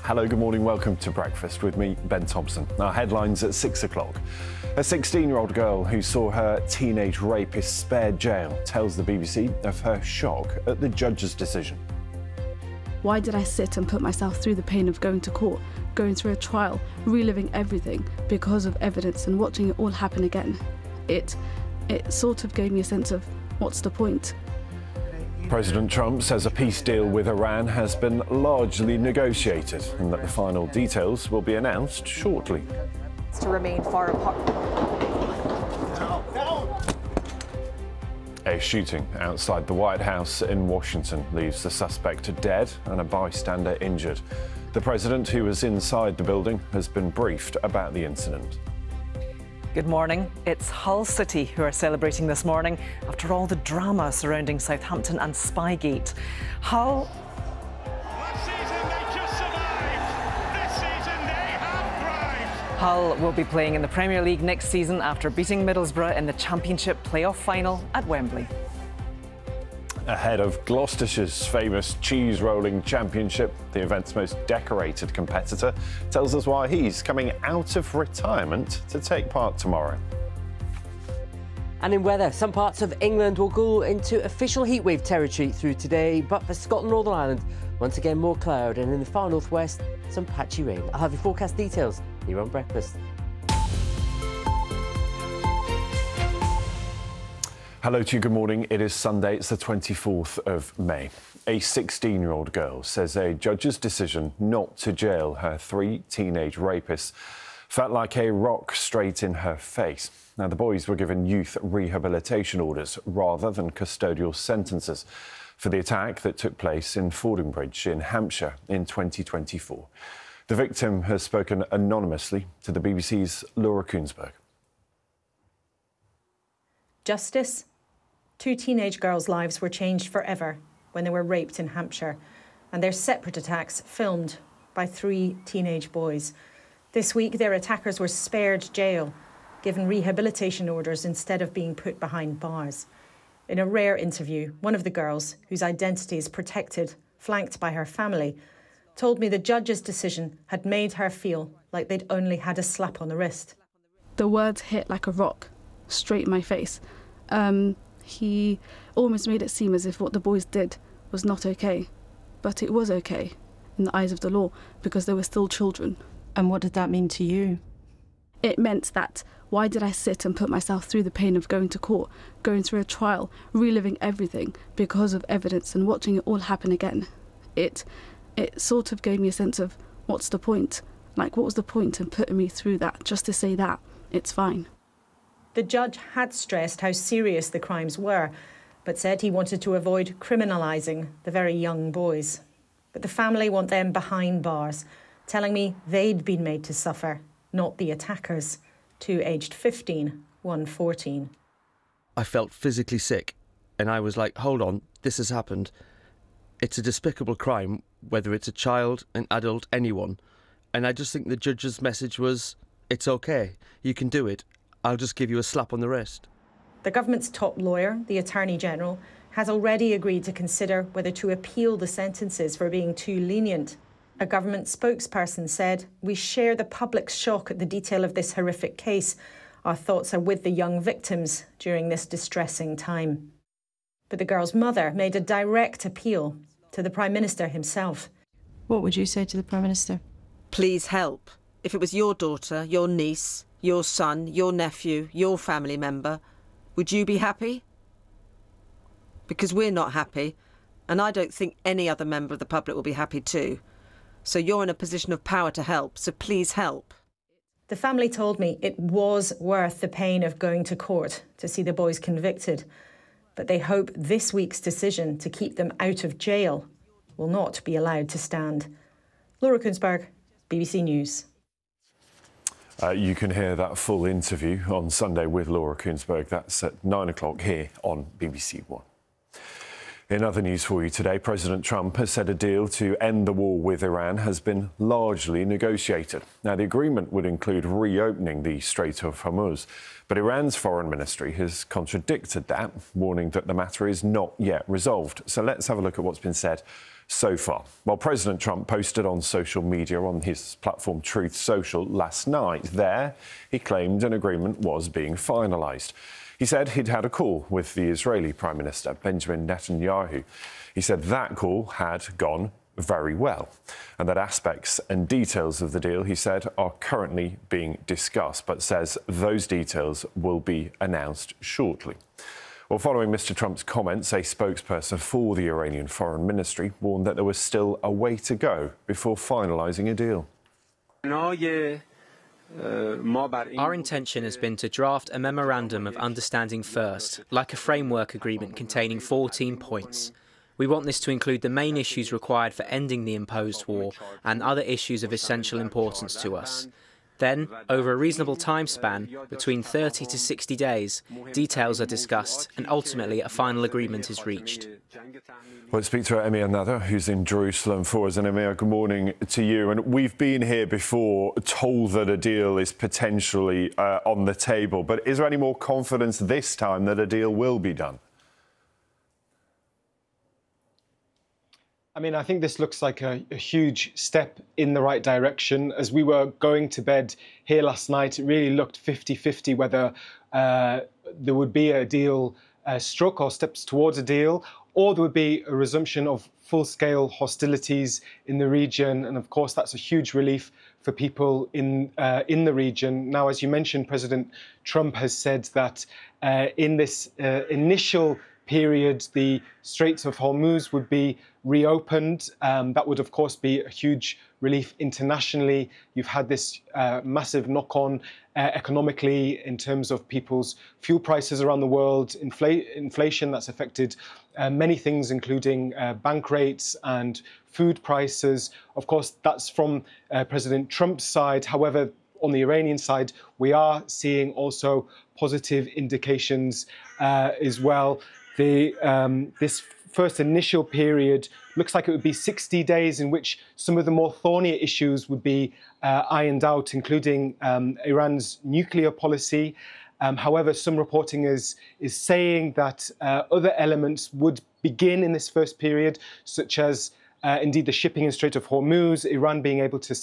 Hello, good morning. Welcome to Breakfast with me, Ben Thompson. Our headlines at 6 o'clock. A 16-year-old girl who saw her teenage rapist spared jail tells the BBC of her shock at the judge's decision. Why did I sit and put myself through the pain of going to court, going through a trial, reliving everything because of evidence and watching it all happen again? It sort of gave me a sense of, what's the point? President Trump says a peace deal with Iran has been largely negotiated and that the final details will be announced shortly. To remain far apart. A shooting outside the White House in Washington leaves the suspect dead and a bystander injured. The president, who was inside the building, has been briefed about the incident. Good morning. It's Hull City who are celebrating this morning after all the drama surrounding Southampton and Spygate. Hull... Last season they just survived. This season they have thrived. Hull will be playing in the Premier League next season after beating Middlesbrough in the Championship playoff final at Wembley. Ahead of Gloucestershire's famous cheese rolling championship, the event's most decorated competitor tells us why he's coming out of retirement to take part tomorrow. And in weather, some parts of England will go into official heatwave territory through today, but for Scotland, Northern Ireland, once again more cloud, and in the far northwest, some patchy rain. I'll have your forecast details here on Breakfast. Hello to you, good morning. It is Sunday, it's the 24th of May. A 16-year-old girl says a judge's decision not to jail her 3 teenage rapists felt like a rock straight in her face. Now, the boys were given youth rehabilitation orders rather than custodial sentences for the attack that took place in Fordingbridge in Hampshire in 2024. The victim has spoken anonymously to the BBC's Laura Kuenssberg. Justice? 2 teenage girls' lives were changed forever when they were raped in Hampshire, and their separate attacks filmed by 3 teenage boys. This week, their attackers were spared jail, given rehabilitation orders instead of being put behind bars. In a rare interview, one of the girls, whose identity is protected, flanked by her family, told me the judge's decision had made her feel like they'd only had a slap on the wrist. The words hit like a rock, straight in my face. He almost made it seem as if what the boys did was not okay. But it was okay in the eyes of the law because they were still children. And what did that mean to you? It meant that why did I sit and put myself through the pain of going to court, going through a trial, reliving everything because of evidence and watching it all happen again? It sort of gave me a sense of, what's the point? Like, what was the point in putting me through that just to say that it's fine? The judge had stressed how serious the crimes were, but said he wanted to avoid criminalising the very young boys. But the family want them behind bars, telling me they'd been made to suffer, not the attackers. 2 aged 15, 1 14. I felt physically sick, and I was like, hold on, this has happened. It's a despicable crime, whether it's a child, an adult, anyone. And I just think the judge's message was, it's okay, you can do it. I'll just give you a slap on the wrist. The government's top lawyer, the Attorney General, has already agreed to consider whether to appeal the sentences for being too lenient. A government spokesperson said, "We share the public's shock at the detail of this horrific case. Our thoughts are with the young victims during this distressing time." But the girl's mother made a direct appeal to the Prime Minister himself. What would you say to the Prime Minister? Please help. If it was your daughter, your niece, your son, your nephew, your family member, would you be happy? Because we're not happy, and I don't think any other member of the public will be happy too. So you're in a position of power to help, so please help. The family told me it was worth the pain of going to court to see the boys convicted, but they hope this week's decision to keep them out of jail will not be allowed to stand. Laura Kuenssberg, BBC News. You can hear that full interview on Sunday with Laura Kuenssberg. That's at 9 o'clock here on BBC One. In other news for you today, President Trump has said a deal to end the war with Iran has been largely negotiated. Now, the agreement would include reopening the Strait of Hormuz, but Iran's foreign ministry has contradicted that, warning that the matter is not yet resolved. So let's have a look at what's been said so far. Well, President Trump posted on social media on his platform Truth Social last night. There, he claimed an agreement was being finalised. He said he'd had a call with the Israeli Prime Minister, Benjamin Netanyahu. He said that call had gone very well, and that aspects and details of the deal, he said, are currently being discussed, but says those details will be announced shortly. Well, following Mr. Trump's comments, a spokesperson for the Iranian Foreign Ministry warned that there was still a way to go before finalising a deal. Our intention has been to draft a memorandum of understanding first, like a framework agreement containing 14 points. We want this to include the main issues required for ending the imposed war and other issues of essential importance to us. Then, over a reasonable time span, between 30 to 60 days, details are discussed and ultimately a final agreement is reached. Well, let's speak to Emir Nader, who's in Jerusalem for us. And Emir, good morning to you. And we've been here before told that a deal is potentially on the table. But is there any more confidence this time that a deal will be done? I mean, I think this looks like a huge step in the right direction. As we were going to bed here last night, it really looked 50-50 whether there would be a deal struck or steps towards a deal, or there would be a resumption of full-scale hostilities in the region. And of course, that's a huge relief for people in the region. Now, as you mentioned, President Trump has said that in this initial period, the Straits of Hormuz would be reopened. That would, of course, be a huge relief internationally. You've had this massive knock-on economically in terms of people's fuel prices around the world, inflation that's affected many things, including bank rates and food prices. Of course, that's from President Trump's side. However, on the Iranian side, we are seeing also positive indications as well. This first initial period looks like it would be 60 days in which some of the more thornier issues would be ironed out, including Iran's nuclear policy. However, some reporting is saying that other elements would begin in this first period, such as indeed the shipping in Strait of Hormuz, Iran being able to